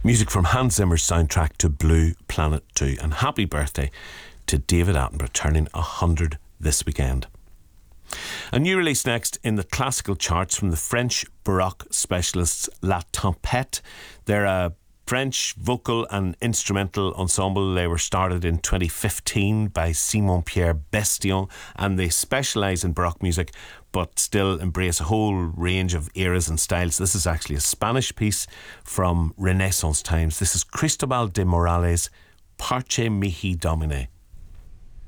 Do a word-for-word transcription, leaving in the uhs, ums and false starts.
Music from Hans Zimmer's soundtrack to Blue Planet two. And happy birthday to David Attenborough, turning one hundred this weekend. A new release next in the classical charts from the French Baroque specialists La Tempête. They're a French vocal and instrumental ensemble. They were started in twenty fifteen by Simon-Pierre Bestion, and they specialise in Baroque music but still embrace a whole range of eras and styles. This is actually a Spanish piece from Renaissance times. This is Cristobal de Morales, Parce Mihi Domine.